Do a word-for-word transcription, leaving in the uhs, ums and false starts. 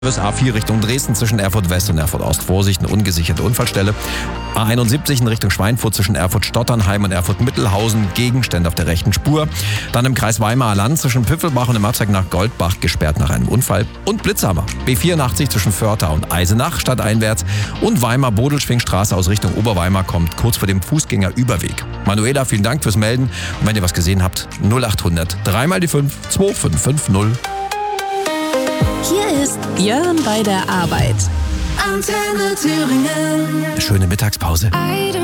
Bis A vier Richtung Dresden zwischen Erfurt West und Erfurt Ost. Vorsicht, eine ungesicherte Unfallstelle. A einundsiebzig in Richtung Schweinfurt zwischen Erfurt Stotternheim und Erfurt Mittelhausen. Gegenstände auf der rechten Spur. Dann im Kreis Weimarer Land zwischen Pfiffelbach und dem Abzweig nach Goldbach gesperrt nach einem Unfall. Und Blitzhammer. B vierundachtzig zwischen Förtha und Eisenach stadteinwärts. Und Weimar-Bodelschwingstraße aus Richtung Oberweimar kommt kurz vor dem Fußgängerüberweg. Manuela, vielen Dank fürs Melden. Und wenn ihr was gesehen habt, null achthundert drei mal die fünf zwei fünf fünf null. Hier ist Björn bei der Arbeit. Antenne Thüringen. Schöne Mittagspause.